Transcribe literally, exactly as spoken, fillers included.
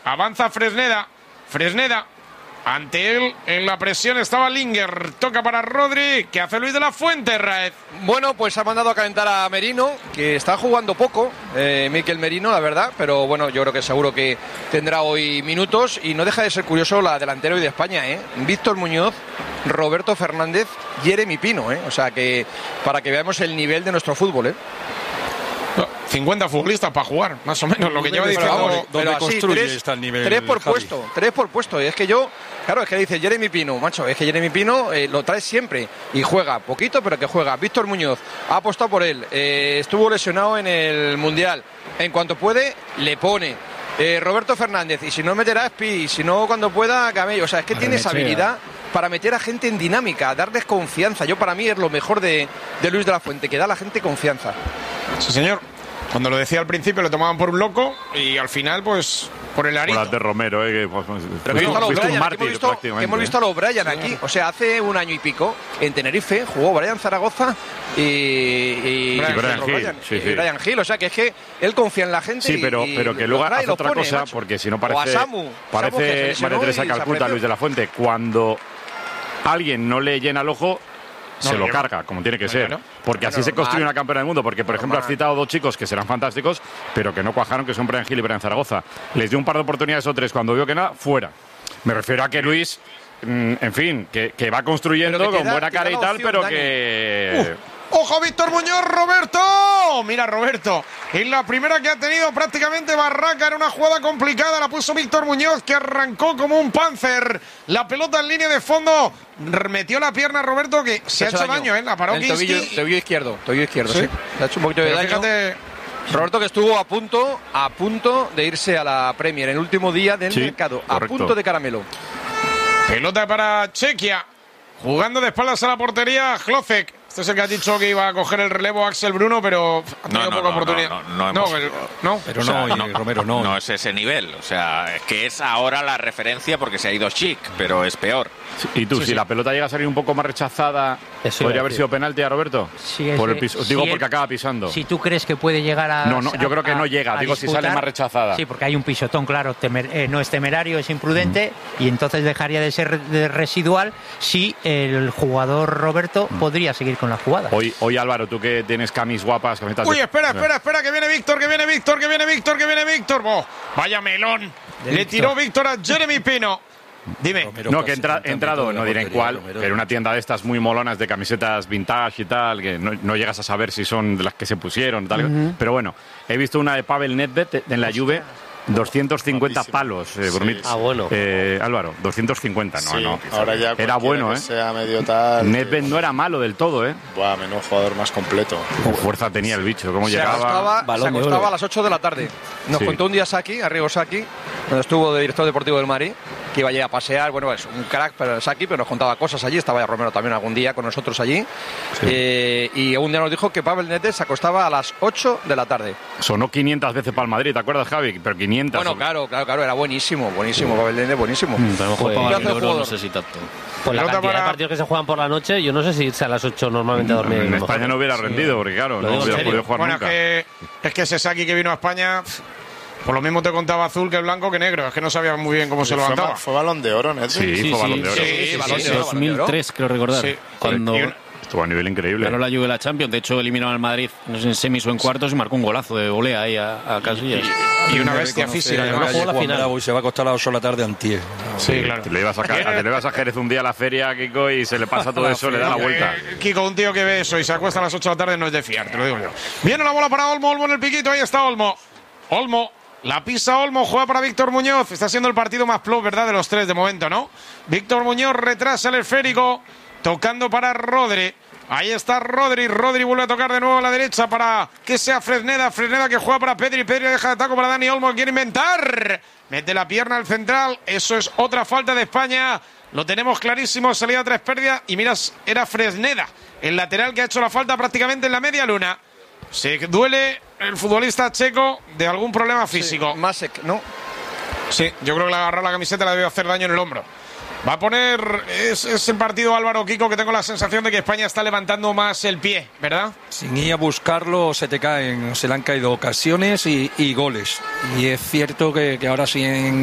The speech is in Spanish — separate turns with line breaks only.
Avanza Fresneda. Fresneda. Ante él, en la presión estaba Linger. Toca para Rodri. ¿Qué hace Luis de la Fuente, Raez?
Bueno, pues ha mandado a calentar a Merino, que está jugando poco, eh, Mikel Merino, la verdad. Pero bueno, yo creo que seguro que tendrá hoy minutos. Y no deja de ser curioso la delantera hoy de España, ¿eh? Víctor Muñoz, Roberto Fernández, Jeremy Pino, ¿eh? O sea que para que veamos el nivel de nuestro fútbol, ¿eh?
cincuenta futbolistas para jugar, más o menos, lo que lleva diciendo.
¿Dónde construye tres, está el nivel?
Tres por
Javi.
puesto, tres por puesto. Y es que yo, claro, es que dice Jeremy Pino, macho, es que Jeremy Pino eh, lo trae siempre y juega poquito, pero que juega. Víctor Muñoz ha apostado por él, eh, estuvo lesionado en el Mundial. En cuanto puede, le pone. Eh, Roberto Fernández, y si no meterá Espi, y si no cuando pueda, Camello. O sea, es que tiene esa habilidad para meter a gente en dinámica, darles confianza. Yo, para mí, es lo mejor de, de Luis de la Fuente, que da a la gente confianza.
Sí, señor. Cuando lo decía al principio lo tomaban por un loco y al final, pues, por el arito.
Por las de Romero, ¿eh? Que, pues,
Pero que hemos visto, un mártir, que hemos visto,
prácticamente.
que hemos visto a los Brian aquí. O sea, hace un año y pico, en Tenerife, jugó Brian Zaragoza y, y,
Brian,
y
Brian Gil.
Brian,
Sí,
y
sí.
Brian Gil. O sea, que es que él confía en la gente.
Sí, pero,
y,
pero que
y
luego
trae,
hace otra
pone,
cosa,
macho.
porque si no
O a
parece,
Samu, Samu, que se
parece
lesionó
María Teresa
y
Calcuta,
desapareció.
Luis de la Fuente. Cuando alguien no le llena el ojo,
No
se
lo
lo
lleva.
carga, como tiene que ser.
Claro.
Porque así
Claro,
se construye
normal.
una campeona del mundo. Porque, por ejemplo, has
Normal.
citado dos chicos que serán fantásticos, pero que no cuajaron, que son Brian Gil y Brian Zaragoza. Les dio un par de oportunidades o tres. Cuando vio que nada, fuera. Me refiero a que Luis, mm, en fin, que, que va construyendo
Pero que te
con
da-
buena
te da
cara y
la
tal,
opción,
pero
Dani.
que...
¡Ojo, Víctor Muñoz, Roberto! Mira, Roberto, en la primera que ha tenido prácticamente Barraca, era una jugada complicada, la puso Víctor Muñoz, que arrancó como un panzer. La pelota en línea de fondo, metió la pierna a Roberto, que se ha hecho daño, ¿eh? La paró
El tobillo,
Kinski.
tobillo izquierdo, tobillo izquierdo,
¿Sí?
sí. Le ha hecho un poquito de
Pero
daño.
fíjate,
Roberto, que estuvo a punto, a punto de irse a la Premier en el último día del
Sí,
mercado,
correcto.
a punto de caramelo.
pelota para Chequia, jugando de espaldas a la portería, Hlocek. Este es el que ha dicho que iba a coger el relevo Axel Bruno, pero ha tenido
No, no,
poca
no,
oportunidad.
no, no, no hemos-
el- no.
Pero
O sea,
no, y Romero no.
No es ese nivel. O sea, es que es ahora la referencia porque se ha ido Chic, pero es peor.
Y tú,
Sí,
si
sí.
la pelota llega a salir un poco más rechazada,
Eso iba
¿podría
a
haber
decir.
sido penalti a Roberto?
Sí,
Por el
ese-
piso-
si
digo
él-
porque acaba pisando.
Si tú crees que puede llegar a...
No, no, yo
a-
creo que no
a-
llega.
a
Digo, si sale
disputar,
más rechazada.
Sí, porque hay un pisotón, claro, temer- eh, no es temerario, es imprudente,
Mm.
y entonces dejaría de ser de residual si el jugador Roberto
Mm.
podría seguir con la jugada.
Hoy, hoy Álvaro, tú que tienes camis guapas, camisetas...
Uy,
de-
espera, espera, espera, que viene Víctor, que viene Víctor, que viene Víctor, que viene Víctor. Oh, vaya melón.
De
Le
Víctor.
tiró Víctor a Jeremy Pino. Dime.
Romero
No,
casi
que entra,
cincuenta
entrado,
metros de
no
la
diré en
portería,
cuál,
Romero.
pero una tienda de estas muy molonas de camisetas vintage y tal, que no, no llegas a saber si son de las que se pusieron, tal. Pero bueno, he visto una de Pavel Nedved en la Juve, doscientos cincuenta
Guapísimo.
palos, eh,
Sí,
Brunit.
sí.
Ah, bueno.
Eh, Álvaro, doscientos cincuenta, no,
Sí,
no.
ahora ya
Era
cualquiera
bueno,
que
¿eh?
sea medio tal.
Nedved
que-
no era malo del todo, ¿eh?
Buah, menudo jugador más completo.
Qué fuerza tenía el bicho, cómo
Se
llegaba.
acostaba, se
Balón de
acostaba
oro.
a las ocho de la tarde. Nos
Sí.
contó un día Saki, Arrigo Saki, cuando estuvo de director deportivo del Madrid, que iba allí a pasear. Bueno, es un crack pero Saki, pero nos contaba cosas allí. Estaba ya Romero también algún día con nosotros allí. Eh, y un día nos dijo que Pavel Nedved se acostaba a las ocho de la tarde.
Sonó quinientas veces para el Madrid, ¿te acuerdas, Javi? Pero quinientas.
Bueno, claro, claro, claro, era buenísimo, buenísimo, Pavel Nedved, buenísimo.
A lo mejor
Joder.
para
¿Qué
el
hace el
euro,
jugador?
no sé si tanto. Pues la
Pelota
cantidad
para-
de partidos que se juegan por la noche, yo no sé si irse a las ocho normalmente a dormir.
En
mejor.
España no hubiera rendido, porque claro,
Lo
no
digo en
hubiera
serio.
podido jugar
Bueno, es
nunca.
que, es que ese Saki que vino a España, pf, por lo mismo te contaba azul que blanco que negro. Es que no sabía muy bien cómo se
fue,
levantaba.
fue balón de oro, Nedved.
Sí,
Sí,
fue
sí,
balón de oro.
sí, sí,
balón
sí,
de oro,
dos mil tres, creo recordar.
Sí.
Cuando
Y una-
Estuvo a nivel increíble.
ganó la Juve la Champions, de hecho eliminó al Madrid, no sé en semis o en cuartos, y marcó un golazo de volea ahí a, a Casillas.
Y una
Reconoce
bestia física.
a
además.
Calle
jugó la
Juan
final.
Bravo y se va a acostar a las ocho de la tarde antier.
Sí, claro.
Te le ibas a, ca- te le ibas a Jerez un día a la feria, Kiko, y se le pasa todo eso, le da la vuelta.
Eh, Kiko, un tío que ve eso y se acuesta a las ocho de la tarde no es de fiar, te lo digo yo. Viene la bola para Olmo, Olmo en el piquito, ahí está Olmo. Olmo, la pisa Olmo, juega para Víctor Muñoz. Está siendo el partido más plus, ¿verdad? De los tres de momento, ¿no? Víctor Muñoz retrasa el esférico, tocando para Rodri. Ahí está Rodri, Rodri vuelve a tocar de nuevo a la derecha para que sea Fresneda, Fresneda que juega para Pedri, Pedri deja de ataco para Dani Olmo, quiere inventar, mete la pierna al central, eso es otra falta de España, lo tenemos clarísimo, salida tres pérdidas y miras, era Fresneda, el lateral que ha hecho la falta prácticamente en la media luna. Se duele el futbolista checo de algún problema físico.
Masek, ¿no?
Sí, yo creo que le agarrar la camiseta le debió hacer daño en el hombro. Va a poner, es, es el partido Álvaro Kiko que tengo la sensación de que España está levantando más el pie, ¿verdad?
Sin ir a buscarlo se te caen, se le han caído ocasiones y, y goles. Y es cierto que, que ahora sí en